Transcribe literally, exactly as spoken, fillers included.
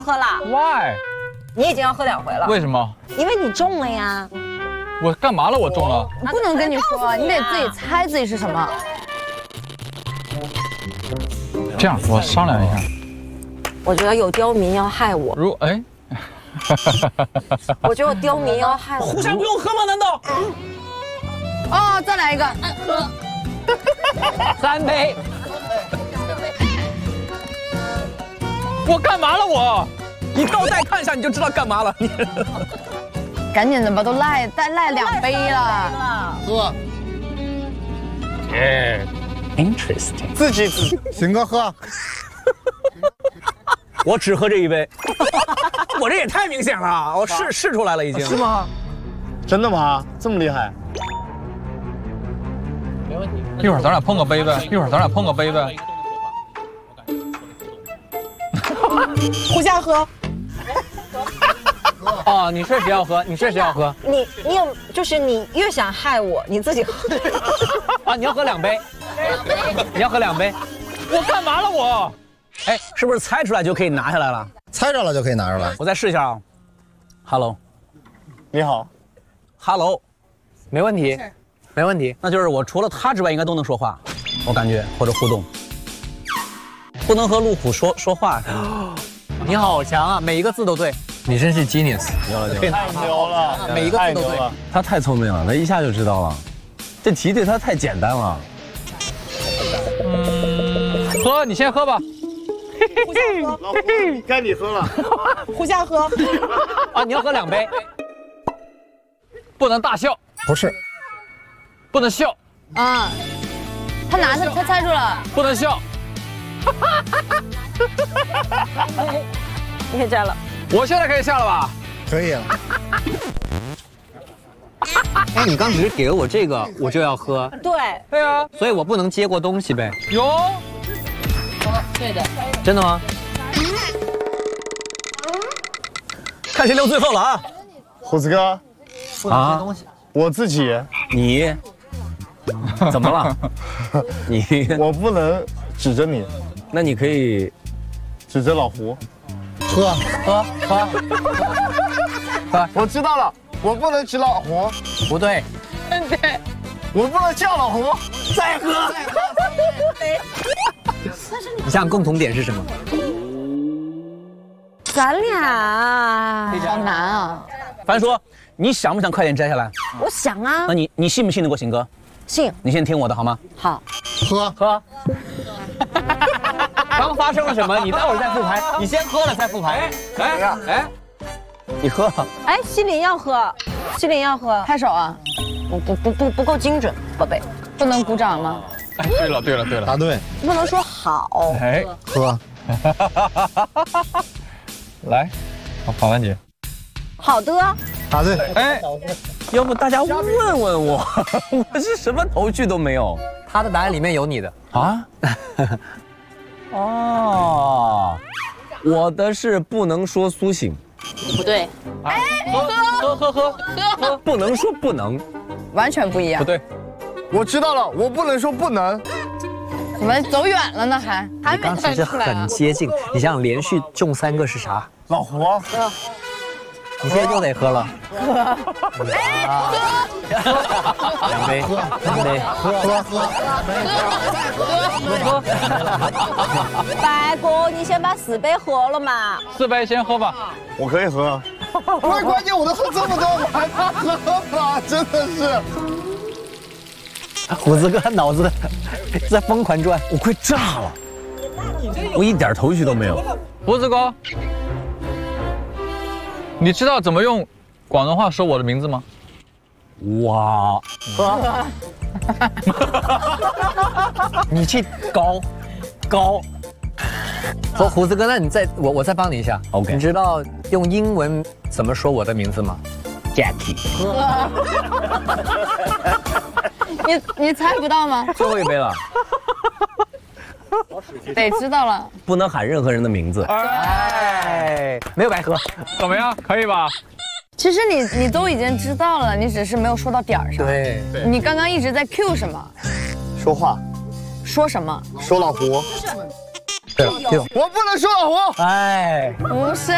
喝了 ？Why？ 你已经要喝两回了。 为什么？ 因为你中了呀。 我干嘛了？我中了？ 不能跟你说，你得自己猜自己是什么。 这样，我商量一下。 我觉得有刁民要害我。 如哎。 我觉得有刁民要害我。 互相不用喝吗？难道？ 哦，再来一个。 三杯。 我干嘛了我？ 你倒带看一下，你就知道干嘛了。你赶紧的吧，都赖再赖两杯了。 喝。 哎 ，interesting。 自己自行哥喝。 我只喝这一杯。我这也太明显了，我试试出来了已经。 是吗？真的吗？这么厉害？ 没问题。一会儿咱俩碰个杯呗，一会儿咱俩碰个杯呗。 互相喝。 哦，你确实要喝，你确实要喝。 你你有就是你越想害我，你自己喝。 啊，你要喝两杯，你要喝两杯。 我干嘛了我？ 哎，是不是猜出来就可以拿下来了？ 猜着了就可以拿出来。 我再试一下啊。Hello， 你好。 Hello， 没问题，没问题。那就是我除了他之外，应该都能说话，我感觉或者互动。不能和路虎说说话。 你好强啊，每一个字都对。你真是 genius， 牛了牛了，太牛了， 每一个字都对。 他太聪明了，他一下就知道了。这题对他太简单了。 嗯，喝，你先喝吧。 互相喝，老胡，该你喝了。 互相喝。 啊，你要喝两杯， 不能大笑。 不是， 不能笑。 啊，他拿着，他猜住了。 不能笑。 你可以摘了。 我现在可以下了吧？ 可以了。 哎，你刚只是给了我这个，我就要喝。 对。 对啊。 所以我不能接过东西呗？ 有。 对的。 真的吗？ 看谁留最后了啊！ 虎子哥。 不能接东西。 我自己。 你。怎么了？你。 我不能指着你。 那你可以指着老胡。喝喝喝喝！我知道了，我不能指老胡。 不对， 对， 我不能叫老胡。再喝。 你想共同点是什么？ 咱俩好难啊！ 樊叔，你想不想快点摘下来？ 我想啊。 那你你信不信得过邢哥？ 信。 你先听我的好吗？ 好。 喝喝。 刚发生了什么？你待会儿再复盘，你先喝了再复盘。 哎哎， 你喝。 哎，西林要喝，西林要喝。 拍手啊！ 不不不不不够精准，宝贝。 不能鼓掌吗？ 哎，对了对了对了， 答对。 不能说好。 哎， 喝。 来，好，法兰姐。 好的。 答对。 哎， 要不大家问问我，我是什么头绪都没有。 他的答案里面有你的啊。哦，我的是不能说苏醒。 不对。 哎，喝喝喝喝喝， 不能说不能， 完全不一样。 不对。 我知道了，我不能说不能。 怎么走远了呢？还还没刚其实很接近。你想想，连续中三个是啥？ 老胡。 你现在又得喝了。 喝。 两杯，两杯， 喝喝喝。 喝。白哥，你先把四杯喝了嘛。 四杯先喝吧。 我可以喝。不是关键，我都喝这么多，我还怕喝吗？真的是。 虎子哥脑子在疯狂转， 我快炸了，我一点头绪都没有。 胡子哥，你知道怎么用广东话说我的名字吗？ 哇！ 你去高高。胡胡子哥，那你再我我再帮你一下。 OK。 你知道用英文怎么说我的名字吗 ？Jackie。 你你猜不到吗？ 最后一杯了。 得知道了。 不能喊任何人的名字。 哎，没有白喝。 怎么样？可以吧？ 其实你你都已经知道了，你只是没有说到点儿上。 对。 你刚刚一直在 Q 什么？ 说话。 说什么？ 说老胡。 对了，Q。 我不能说老胡。 哎， 不是。